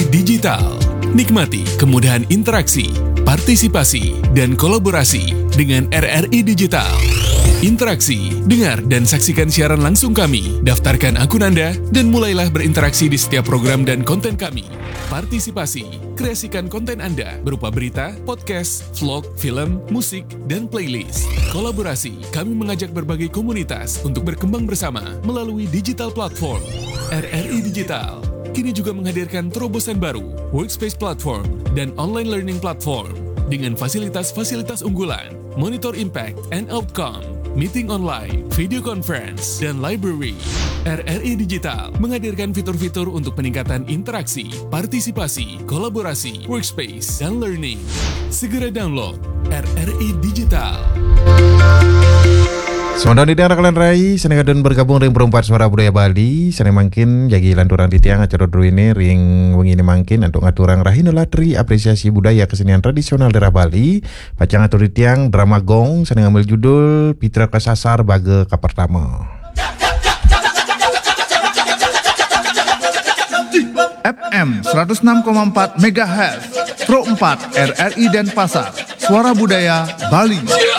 Digital. Nikmati kemudahan interaksi, partisipasi, dan kolaborasi dengan RRI Digital. Interaksi, dengar dan saksikan siaran langsung kami, daftarkan akun Anda, dan mulailah berinteraksi di setiap program dan konten kami. Partisipasi, kreasikan konten Anda berupa berita, podcast, vlog, film, musik, dan playlist. Kolaborasi, kami mengajak berbagai komunitas untuk berkembang bersama melalui digital platform. RRI Digital kini juga menghadirkan terobosan baru, workspace platform, dan online learning platform dengan fasilitas-fasilitas unggulan, monitor impact and outcome, meeting online, video conference, dan library. RRI Digital menghadirkan fitur-fitur untuk peningkatan interaksi, partisipasi, kolaborasi, workspace, dan learning. Segera download RRI Digital. Semoga di daerah kalian rai, senengadun bergabung dengan perempat suara budaya Bali. Seneng mangkin jagi lanturang di tiang acara dulu ini ring wengini mangkin untuk ngaturang rahina latri apresiasi budaya kesenian tradisional daerah Bali. Pacang ngatur di tiang drama gong seneng ambil judul Pitra Kesasar Bage Kapertama. FM 106,4 MHz Pro 4 RRI Denpasar. Suara budaya Bali.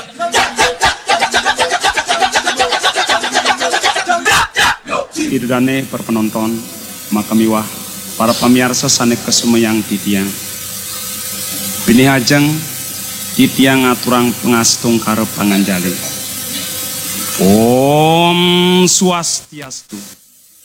Irdane para penonton, makamiwah para pamirsa sanek kesumayang titiang. Bini hajeng titiang aturang pengastung karep panganjali. Om Swastiastu.